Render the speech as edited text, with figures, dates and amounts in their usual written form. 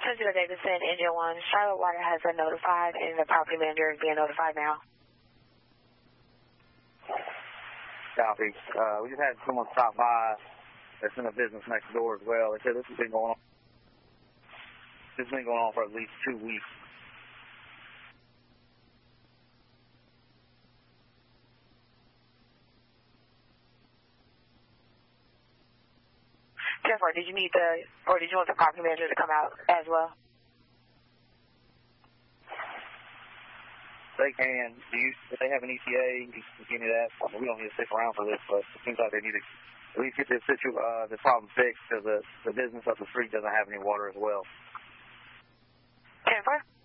Central Davidson, Engine 1. Charlotte Water has been notified, and the property manager is being notified now. Copy. We just had someone stop by that's in a business next door as well. They said this has been going on. This has been going on for at least 2 weeks. Jennifer, did you want the property manager to come out as well? They can. If they have an ETA, you can give me that. We don't need to stick around for this, but it seems like they need to at least get this problem fixed because the business up the street doesn't have any water as well. Jennifer?